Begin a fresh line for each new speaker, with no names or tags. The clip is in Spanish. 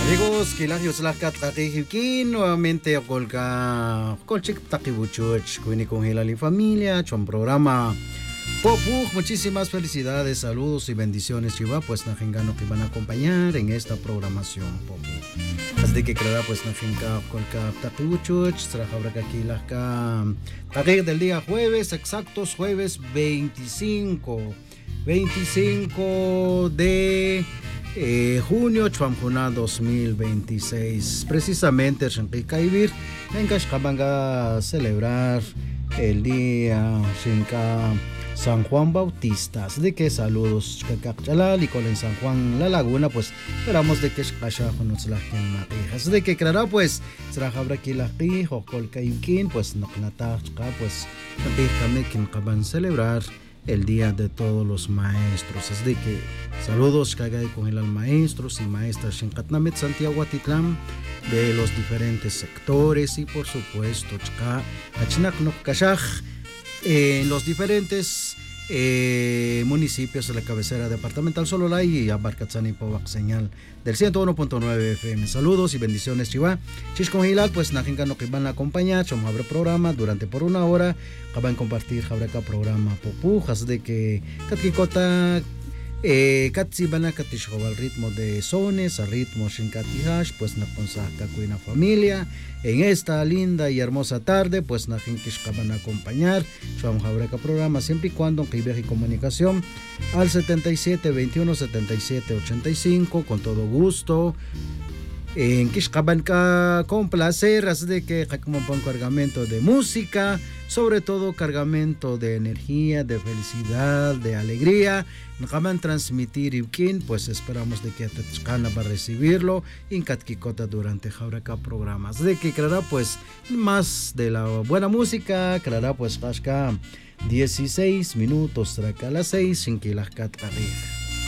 Amigos, kilahyo sila katakihivkin, nuevamente kolchik takibuchuch, kuini con Hilali Familia, chon programa Popuj, muchísimas felicidades, saludos y bendiciones, Chiva, pues najingano que van a acompañar en esta programación Popuj. Así que creo pues najinga kolka takibuchuch, trabajabra aquí las takih del día jueves, exactos jueves 25 de junio Chwamjuna 2026. Precisamente Shankaibir en Kashkabanga celebrar el día Shinka San Juan Bautista. De que saludos Kakachalal y con en San Juan La Laguna, pues esperamos de que Shkasha Honutzlaken Matijas. De que creará pues Srajabra Kilaki o Kolkaikin, pues Noknatachka, pues Shankaikamekin Kaban celebrar el día de todos los maestros. Así que saludos Kagay con el maestros y maestras Shinkatnamet Santiago Atitlán de los diferentes sectores y por supuesto Chka Achinak Nokashaj en los diferentes municipios de la cabecera departamental Sololay y Abarcatzani Povac señal del 101.9 FM. Saludos y bendiciones, Chiva. Chishkon Hilal, pues Najinka no que van a acompañar, chom abre programa durante por una hora, van a compartir Jabraca programa Popujas de que Katkikota Katsibana Katishko al ritmo de sones, al ritmo Shinkatihash, pues na consaka cuina familia. En esta linda y hermosa tarde, pues na Jinkishka van a acompañar. Vamos a ver el programa siempre y cuando que viaje y comunicación al 77 21 77 85 con todo gusto. En Kishkabanka con placer, así de que como un cargamento de música, sobre todo cargamento de energía, de felicidad, de alegría. Nos van a transmitir y quien, pues esperamos de que Tachkana va a recibirlo en Katkikota durante Jauraca programas. De que creará pues más de la buena música, creará pues Kashka 16 minutos, traca las 6, sin que las Katkarija.